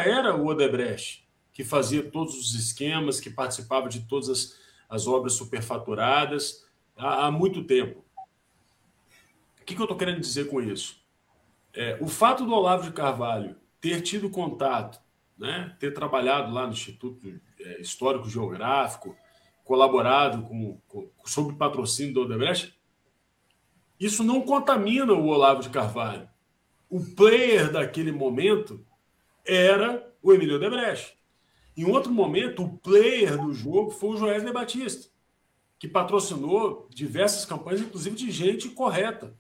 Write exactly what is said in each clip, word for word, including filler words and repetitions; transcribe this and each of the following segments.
era o Odebrecht, que fazia todos os esquemas, que participava de todas as, as obras superfaturadas há, há muito tempo. O que, que eu estou querendo dizer com isso? É, o fato do Olavo de Carvalho ter tido contato, né, ter trabalhado lá no Instituto é, Histórico Geográfico, colaborado com, com, sob patrocínio do Odebrecht, isso não contamina o Olavo de Carvalho. O player daquele momento era o Emílio Odebrecht. Em outro momento, o player do jogo foi o Joesley Batista, que patrocinou diversas campanhas, inclusive de gente correta.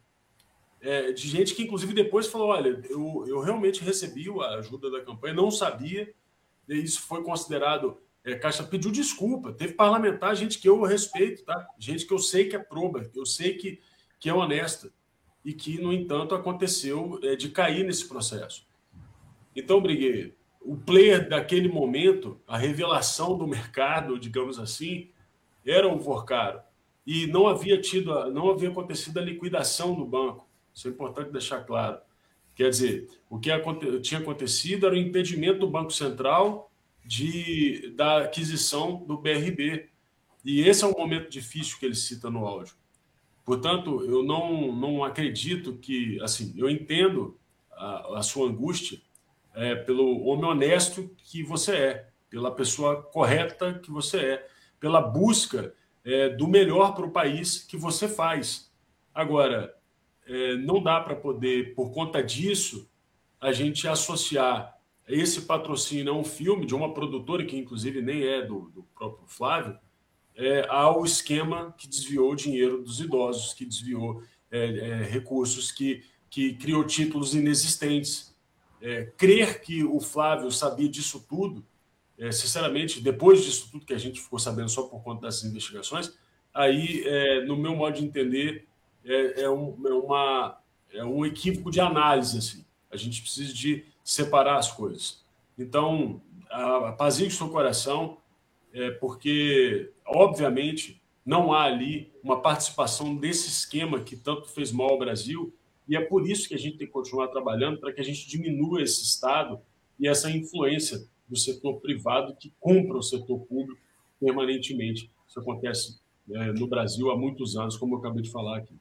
É, de gente que, inclusive, depois falou, olha, eu, eu realmente recebi a ajuda da campanha, não sabia, e isso foi considerado... É, Caixa pediu desculpa, teve parlamentar, gente que eu respeito, tá? Gente que eu sei que é proba, eu sei que, que é honesta, e que, no entanto, aconteceu é, de cair nesse processo. Então, Briguet, o player daquele momento, a revelação do mercado, digamos assim, era o Vorcaro. E não havia tido, não havia acontecido a liquidação do banco. Isso é importante deixar claro. Quer dizer, o que aconte, tinha acontecido era o impedimento do Banco Central de, da aquisição do B R B. E esse é um momento difícil que ele cita no áudio. Portanto, eu não, não acredito que... Assim, eu entendo a, a sua angústia é, pelo homem honesto que você é, pela pessoa correta que você é, pela busca é, do melhor para o país que você faz. Agora, é, não dá para poder, por conta disso, a gente associar esse patrocínio a um filme de uma produtora, que inclusive nem é do, do próprio Flávio, é, ao esquema que desviou o dinheiro dos idosos, que desviou é, é, recursos, que, que criou títulos inexistentes. É, crer que o Flávio sabia disso tudo, é, sinceramente, depois disso tudo que a gente ficou sabendo só por conta dessas investigações, aí, é, no meu modo de entender, é, é, um, é, uma, é um equívoco de análise. Assim. A gente precisa de separar as coisas. Então, apazigue o seu coração, é, porque, obviamente, não há ali uma participação desse esquema que tanto fez mal ao Brasil, e é por isso que a gente tem que continuar trabalhando para que a gente diminua esse Estado e essa influência do setor privado que compra o setor público permanentemente. Isso acontece é, no Brasil há muitos anos, como eu acabei de falar aqui.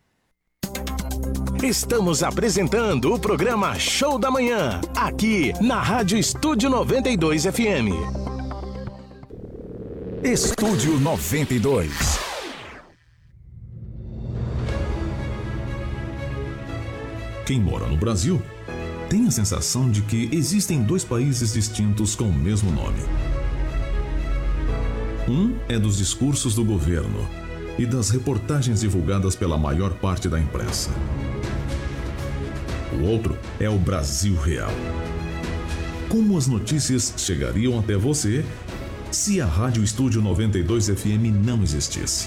Estamos apresentando o programa Show da Manhã, aqui na Rádio Estúdio noventa e dois F M. Estúdio noventa e dois. Quem mora no Brasil tem a sensação de que existem dois países distintos com o mesmo nome. Um é dos discursos do governo e das reportagens divulgadas pela maior parte da imprensa. O outro é o Brasil real. Como as notícias chegariam até você se a Rádio Estúdio noventa e dois F M não existisse?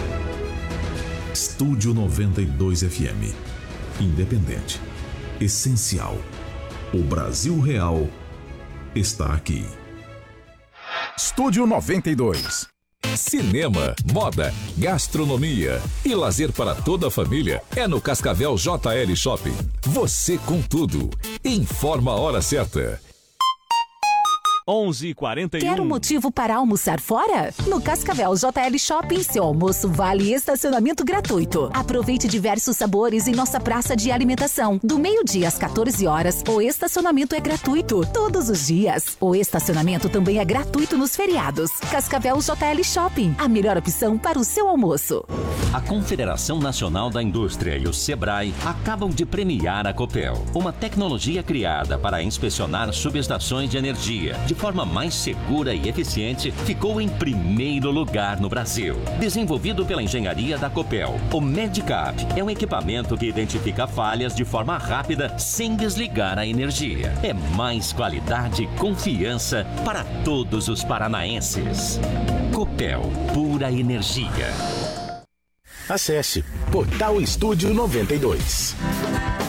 Estúdio noventa e dois F M. Independente. Essencial. O Brasil real está aqui. Estúdio noventa e dois. Cinema, moda, gastronomia e lazer para toda a família é no Cascavel J L Shopping. Você com tudo. Informa a hora certa. onze e quarenta e um. Quer um motivo para almoçar fora? No Cascavel J L Shopping, seu almoço vale estacionamento gratuito. Aproveite diversos sabores em nossa praça de alimentação. Do meio-dia às quatorze horas, o estacionamento é gratuito. Todos os dias. O estacionamento também é gratuito nos feriados. Cascavel J L Shopping, a melhor opção para o seu almoço. A Confederação Nacional da Indústria e o Sebrae acabam de premiar a Copel, uma tecnologia criada para inspecionar subestações de energia de forma mais segura e eficiente, ficou em primeiro lugar no Brasil. Desenvolvido pela engenharia da Copel, o Medicap é um equipamento que identifica falhas de forma rápida sem desligar a energia. É mais qualidade e confiança para todos os paranaenses. Copel, pura energia. Acesse Portal Estúdio noventa e dois.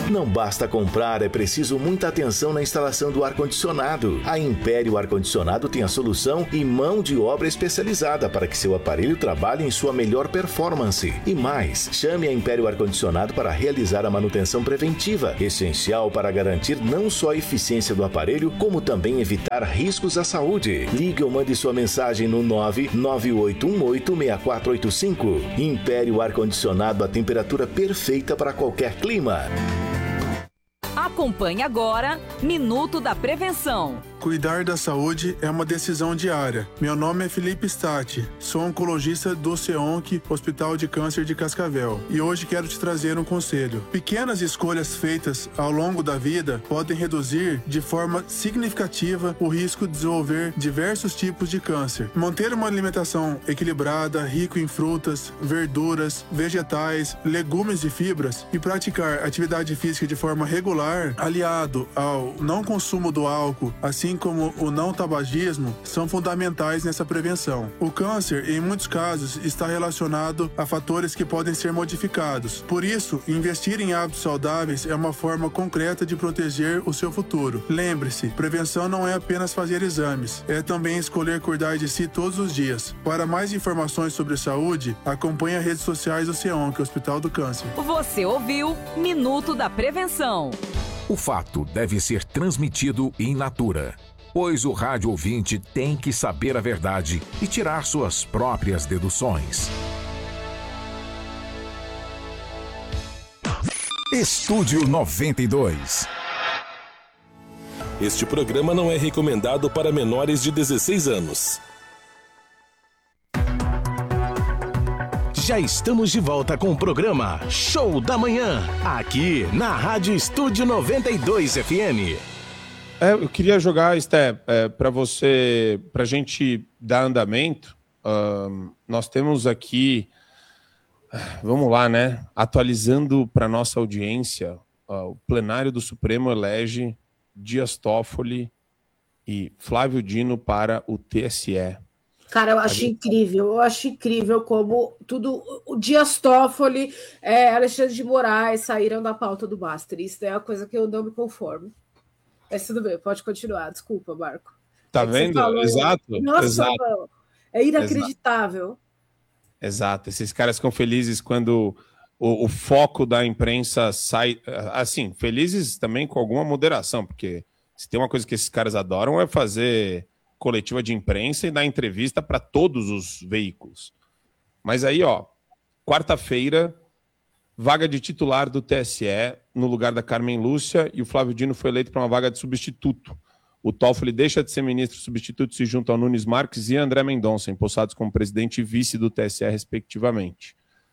Não basta comprar, é preciso muita atenção na instalação do ar-condicionado. A Império Ar-Condicionado tem a solução e mão de obra especializada para que seu aparelho trabalhe em sua melhor performance. E mais, chame a Império Ar-Condicionado para realizar a manutenção preventiva, essencial para garantir não só a eficiência do aparelho, como também evitar riscos à saúde. Ligue ou mande sua mensagem no nove nove oito um oito seis quatro oito cinco. Império Ar-Condicionado, a temperatura perfeita para qualquer clima. Acompanhe agora Minuto da Prevenção. Cuidar da saúde é uma decisão diária. Meu nome é Felipe Stati, sou oncologista do CEONC, Hospital de Câncer de Cascavel, e hoje quero te trazer um conselho. Pequenas escolhas feitas ao longo da vida podem reduzir de forma significativa o risco de desenvolver diversos tipos de câncer. Manter uma alimentação equilibrada, rica em frutas, verduras, vegetais, legumes e fibras e praticar atividade física de forma regular, aliado ao não consumo do álcool, assim como o não tabagismo, são fundamentais nessa prevenção. O câncer, em muitos casos, está relacionado a fatores que podem ser modificados. Por isso, investir em hábitos saudáveis é uma forma concreta de proteger o seu futuro. Lembre-se, prevenção não é apenas fazer exames, é também escolher cuidar de si todos os dias. Para mais informações sobre saúde, acompanhe as redes sociais do CEONC, Hospital do Câncer. Você ouviu Minuto da Prevenção. O fato deve ser transmitido in natura, pois o rádio ouvinte tem que saber a verdade e tirar suas próprias deduções. Estúdio noventa e dois. Este programa não é recomendado para menores de dezesseis anos. Já estamos de volta com o programa Show da Manhã, aqui na Rádio Estúdio noventa e dois F M. É, eu queria jogar, Sté, é, para você, para a gente dar andamento. Um, nós temos aqui, vamos lá, né? Atualizando para nossa audiência, uh, o plenário do Supremo elege Dias Toffoli e Flávio Dino para o T S E. Cara, eu acho incrível, eu acho incrível como tudo, o Dias Toffoli, é, Alexandre de Moraes saíram da pauta do Baster. Isso é uma coisa que eu não me conformo. Mas tudo bem, pode continuar, desculpa, Marco. Tá é vendo? Falou, Exato. Nossa, exato. Mano, é inacreditável. Exato. exato, esses caras ficam felizes quando o, o foco da imprensa sai, assim, felizes também com alguma moderação, porque se tem uma coisa que esses caras adoram é fazer coletiva de imprensa e dar entrevista para todos os veículos. Mas aí, ó, quarta-feira, vaga de titular do T S E no lugar da Carmen Lúcia e o Flávio Dino foi eleito para uma vaga de substituto. O Toffoli deixa de ser ministro substituto e se junta ao Nunes Marques e André Mendonça, empossados como presidente e vice do T S E, respectivamente.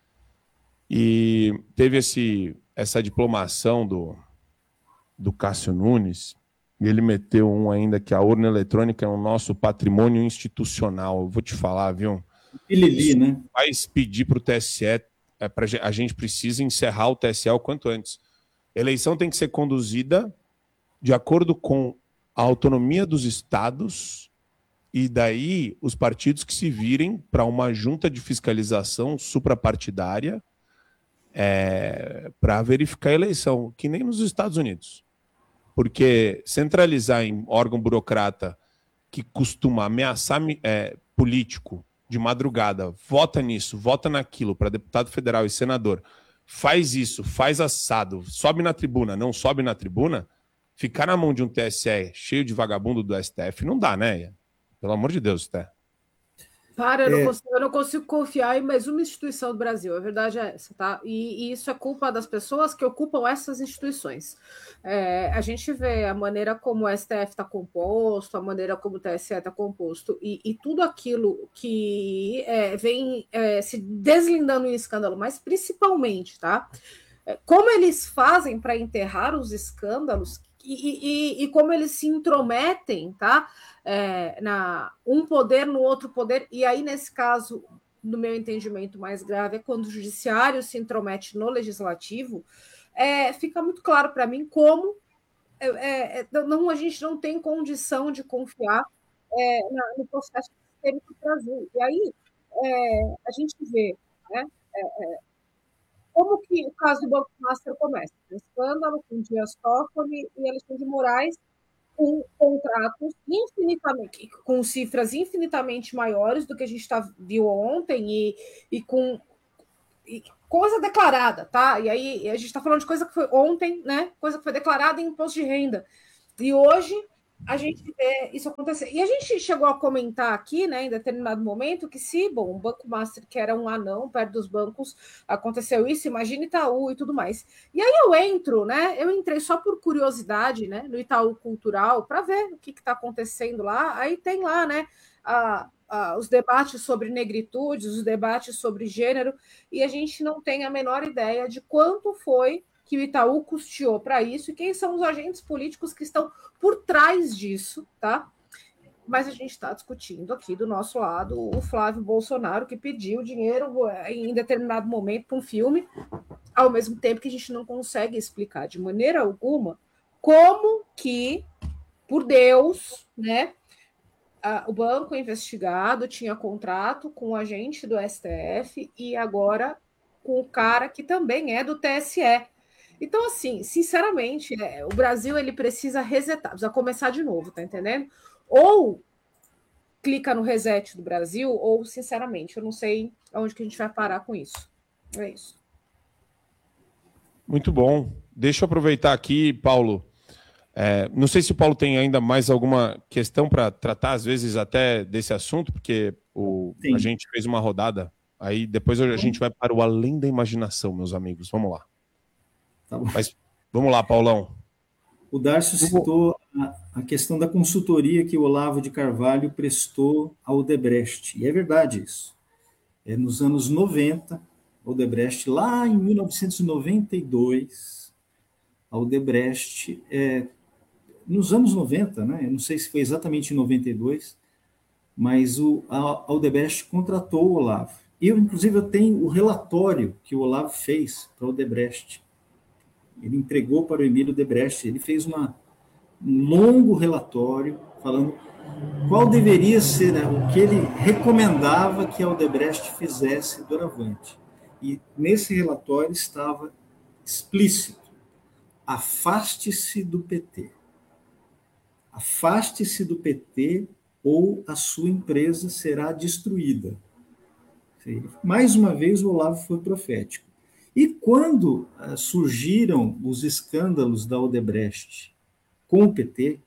E teve esse, essa diplomação do, do Cássio Nunes. E ele meteu um ainda que a urna eletrônica é o nosso patrimônio institucional. Eu vou te falar, viu? Lili, né? Vai pedir para o T S E, é, pra, a gente precisa encerrar o T S E o quanto antes. A eleição tem que ser conduzida de acordo com a autonomia dos estados e daí os partidos que se virem para uma junta de fiscalização suprapartidária é, para verificar a eleição, que nem nos Estados Unidos. Porque centralizar em órgão burocrata que costuma ameaçar é, político de madrugada, vota nisso, vota naquilo, para deputado federal e senador, faz isso, faz assado, sobe na tribuna, não sobe na tribuna, ficar na mão de um T S E cheio de vagabundo do S T F não dá, né? Pelo amor de Deus, Té. Para, eu, É. não consigo, eu não consigo confiar em mais uma instituição do Brasil, a verdade é essa, tá? E, e isso é culpa das pessoas que ocupam essas instituições. É, a gente vê a maneira como o S T F está composto, a maneira como o T S E está composto, e, e tudo aquilo que é, vem é, se deslindando em escândalo, mas principalmente, tá? É, como eles fazem para enterrar os escândalos e, e, e como eles se intrometem, tá? É, na, um poder no outro poder, e aí, nesse caso, no meu entendimento mais grave, é quando o judiciário se intromete no legislativo, é, fica muito claro para mim como é, é, não, a gente não tem condição de confiar é, na, no processo sistêmico do Brasil. E aí é, a gente vê, né, é, como que o caso do Banco Master começa? Um escândalo com Dias Toffoli e Alexandre de Moraes, com contratos infinitamente, com cifras infinitamente maiores do que a gente tá, viu ontem e, e com e coisa declarada, tá? E aí a gente está falando de coisa que foi ontem, né? Coisa que foi declarada em imposto de renda. E hoje a gente vê isso acontecer. E a gente chegou a comentar aqui, né, em determinado momento, que se, bom, o Banco Master, que era um anão perto dos bancos, aconteceu isso, imagina Itaú e tudo mais. E aí eu entro, né, eu entrei só por curiosidade, né, no Itaú Cultural, para ver o que está acontecendo lá. Aí tem lá, né, a, a, os debates sobre negritude, os debates sobre gênero, e a gente não tem a menor ideia de quanto foi que o Itaú custeou para isso e quem são os agentes políticos que estão por trás disso, tá? Mas a gente está discutindo aqui do nosso lado o Flávio Bolsonaro, que pediu dinheiro em determinado momento para um filme, ao mesmo tempo que a gente não consegue explicar de maneira alguma como que, por Deus, né, a, o banco investigado tinha contrato com o agente do S T F e agora com o cara que também é do T S E. Então, assim, sinceramente, é, o Brasil ele precisa resetar, precisa começar de novo, tá entendendo? Ou clica no reset do Brasil, ou, sinceramente, eu não sei aonde que a gente vai parar com isso. É isso. Muito bom. Deixa eu aproveitar aqui, Paulo. É, não sei se o Paulo tem ainda mais alguma questão para tratar, às vezes, até desse assunto, porque o, a gente fez uma rodada. Aí depois a gente vai para o além da imaginação, meus amigos. Vamos lá. Tá bom. Mas vamos lá, Paulão. O Darcio citou a, a questão da consultoria que o Olavo de Carvalho prestou ao Odebrecht. E é verdade isso. É, nos anos noventa, o Odebrecht, lá em mil novecentos e noventa e dois, a Odebrecht, é, nos anos noventa, né, eu não sei se foi exatamente em noventa e dois, mas o, a, a Odebrecht contratou o Olavo. Eu, inclusive, eu tenho o relatório que o Olavo fez para o Odebrecht. Ele entregou para o Emílio Odebrecht, ele fez uma, um longo relatório falando qual deveria ser, né, o que ele recomendava que a Odebrecht fizesse doravante. E nesse relatório estava explícito: afaste-se do P T. Afaste-se do P T ou a sua empresa será destruída. Mais uma vez, o Olavo foi profético. E quando uh, surgiram os escândalos da Odebrecht com o P T,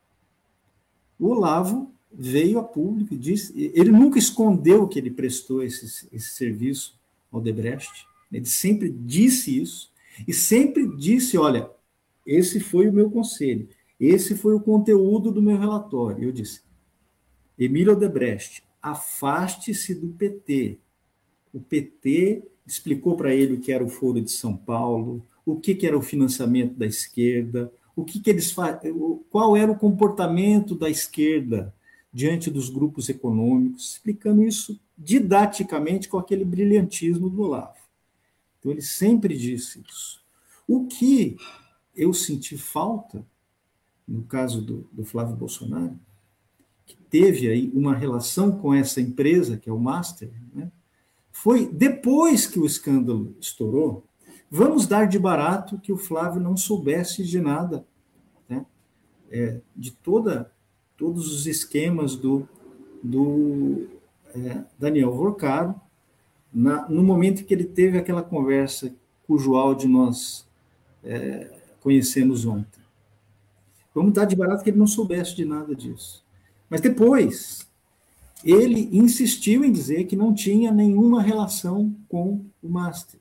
o Olavo veio a público e disse, ele nunca escondeu que ele prestou esse, esse serviço ao Odebrecht, ele sempre disse isso, e sempre disse, olha, esse foi o meu conselho, esse foi o conteúdo do meu relatório. Eu disse, Emílio Odebrecht, afaste-se do P T. O P T explicou para ele o que era o Foro de São Paulo, o que, que era o financiamento da esquerda, o que, que eles fa... qual era o comportamento da esquerda diante dos grupos econômicos, explicando isso didaticamente com aquele brilhantismo do Olavo. Então, ele sempre disse isso. O que eu senti falta, no caso do, do Flávio Bolsonaro, que teve aí uma relação com essa empresa, que é o Master, né? Foi depois que o escândalo estourou, vamos dar de barato que o Flávio não soubesse de nada, né? É, de toda, todos os esquemas do, do é, Daniel Vorcaro, na, no momento que ele teve aquela conversa cujo áudio nós é, conhecemos ontem. Vamos dar de barato que ele não soubesse de nada disso. Mas depois ele insistiu em dizer que não tinha nenhuma relação com o Master.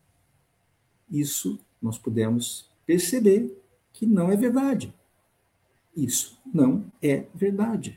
Isso nós pudemos perceber que não é verdade. Isso não é verdade.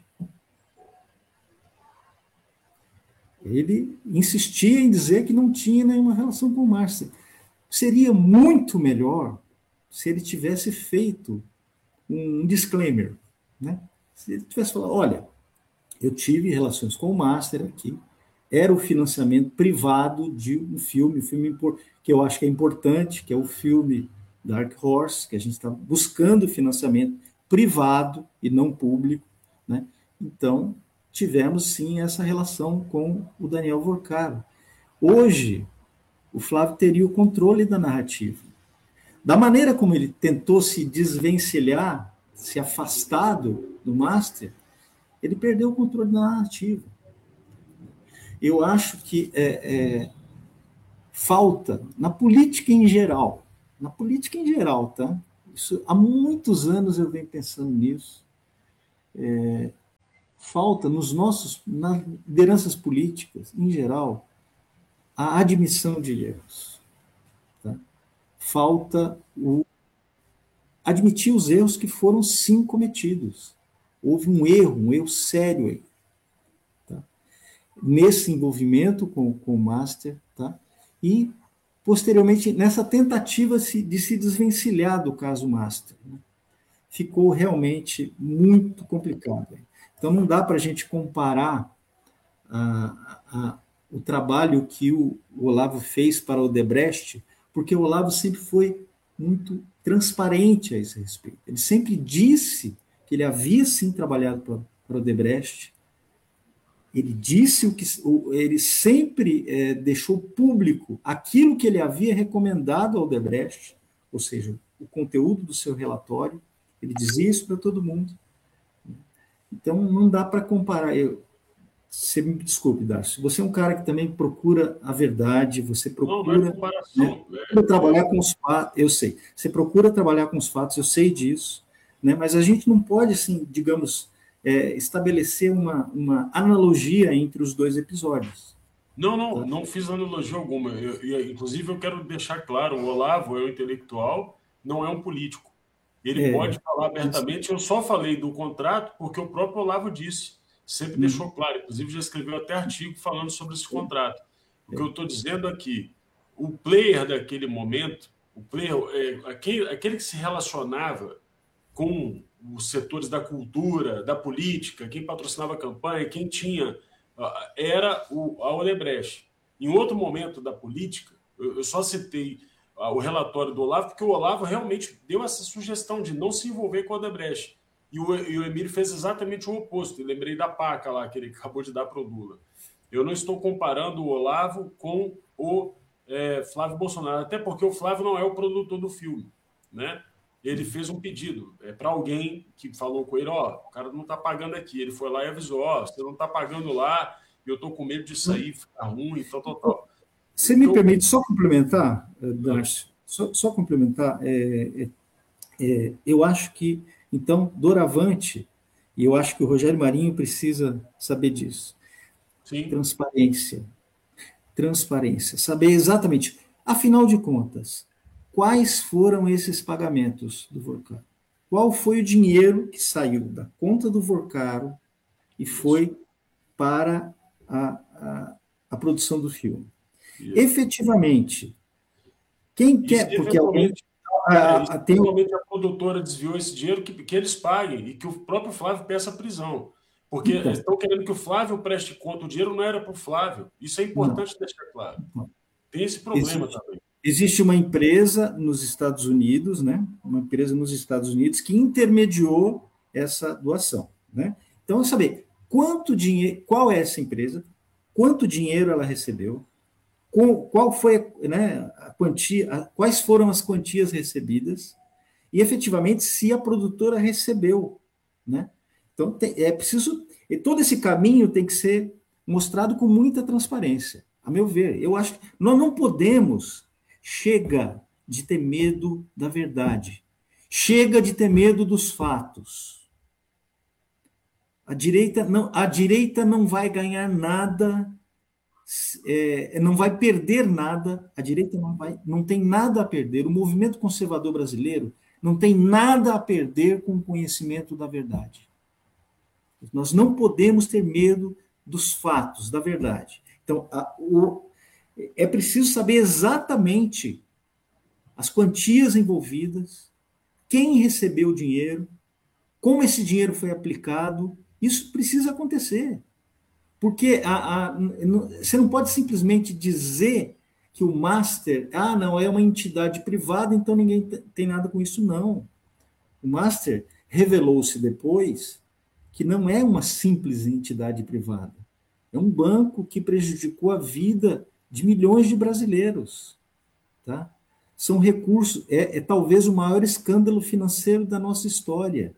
Ele insistia em dizer que não tinha nenhuma relação com o Master. Seria muito melhor se ele tivesse feito um disclaimer, né? Se ele tivesse falado, olha, eu tive relações com o Master aqui, era o financiamento privado de um filme, um filme que eu acho que é importante, que é o filme Dark Horse, que a gente está buscando financiamento privado e não público, né? Então, tivemos sim essa relação com o Daniel Vorcaro. Hoje, o Flávio teria o controle da narrativa. Da maneira como ele tentou se desvencilhar, se afastar do, do Master, ele perdeu o controle da narrativa. Eu acho que é, é, falta, na política em geral, na política em geral, tá? Isso, há muitos anos eu venho pensando nisso. É, falta nos nossos, nas lideranças políticas, em geral, a admissão de erros. Tá? Falta o admitir os erros que foram, sim, cometidos. Houve um erro, um erro sério aí. Tá? Nesse envolvimento com, com o Master, tá? E, posteriormente, nessa tentativa de se desvencilhar do caso Master. Né? Ficou realmente muito complicado. Então, não dá para a gente comparar a, a, o trabalho que o, o Olavo fez para o Odebrecht, porque o Olavo sempre foi muito transparente a esse respeito. Ele sempre disse que ele havia, sim, trabalhado para, para o Odebrecht. Ele disse o que... Ele sempre é, deixou público aquilo que ele havia recomendado ao Odebrecht, ou seja, o conteúdo do seu relatório. Ele dizia isso para todo mundo. Então, não dá para comparar. Eu, você me desculpe, Darcio. Você é um cara que também procura a verdade, você procura, não, não é né, procura trabalhar com os fatos, eu sei. Você procura trabalhar com os fatos, eu sei disso, né, mas a gente não pode, assim, digamos, é, estabelecer uma, uma analogia entre os dois episódios. Não, não, tá? Não fiz analogia alguma. Eu, eu, inclusive, eu quero deixar claro, o Olavo é um intelectual, não é um político. Ele é, pode falar abertamente. Eu só falei do contrato porque o próprio Olavo disse, sempre hum. deixou claro, inclusive já escreveu até artigo falando sobre esse contrato. O que eu estou dizendo aqui, o player daquele momento, o player, é, aquele, aquele que se relacionava com os setores da cultura, da política, quem patrocinava a campanha, quem tinha, era o, a Odebrecht. Em outro momento da política, eu, eu só citei o relatório do Olavo, porque o Olavo realmente deu essa sugestão de não se envolver com a Odebrecht. E o, e o Emílio fez exatamente o oposto. Eu lembrei da paca lá, que ele acabou de dar para o Lula. Eu não estou comparando o Olavo com o é, Flávio Bolsonaro, até porque o Flávio não é o produtor do filme. Né? Ele fez um pedido é, para alguém que falou com ele, ó, oh, o cara não está pagando aqui. Ele foi lá e avisou, ó, oh, você não está pagando lá, e eu estou com medo de sair, ficar ruim, tal, tal, tal. Você me permite só complementar, Darcio? Só, só complementar. É, é, é, eu acho que, então, doravante, e eu acho que o Rogério Marinho precisa saber disso. Sim. Transparência. Transparência. Saber exatamente, afinal de contas, quais foram esses pagamentos do Vorcaro? Qual foi o dinheiro que saiu da conta do Vorcaro e foi para a, a, a produção do filme? Isso. Efetivamente, quem quer... Porque alguém, a, a, tem... a produtora desviou esse dinheiro, que, que eles paguem e que o próprio Flávio peça prisão. Porque então, eles estão querendo que o Flávio preste conta, o dinheiro não era para o Flávio. Isso é importante não. deixar claro. Não. Tem esse problema existe, também. Existe uma empresa nos Estados Unidos, né? Uma empresa nos Estados Unidos que intermediou essa doação. Né? Então, saber quanto dinheiro, qual é essa empresa, quanto dinheiro ela recebeu, qual foi, né, a quantia, quais foram as quantias recebidas e, efetivamente, se a produtora recebeu, né? Então, tem, é preciso... Todo esse caminho tem que ser mostrado com muita transparência, a meu ver. Eu acho que nós não podemos... Chega de ter medo da verdade. Chega de ter medo dos fatos. A direita não, a direita não vai ganhar nada... É, não vai perder nada, a direita não, vai, não tem nada a perder, o movimento conservador brasileiro não tem nada a perder com o conhecimento da verdade. Nós não podemos ter medo dos fatos, da verdade. Então, a, o, é preciso saber exatamente as quantias envolvidas, quem recebeu o dinheiro, como esse dinheiro foi aplicado, isso precisa acontecer. Porque a, a, você não pode simplesmente dizer que o Master, ah, não, é uma entidade privada, então ninguém tem nada com isso, não. O Master revelou-se depois que não é uma simples entidade privada. É um banco que prejudicou a vida de milhões de brasileiros. Tá? São recursos, é, é talvez o maior escândalo financeiro da nossa história.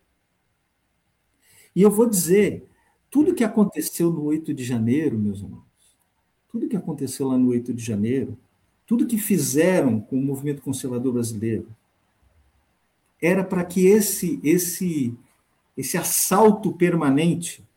E eu vou dizer, tudo que aconteceu no oito de janeiro, meus amigos, tudo que aconteceu lá no oito de janeiro, tudo que fizeram com o movimento conservador brasileiro, era para que esse, esse, esse assalto permanente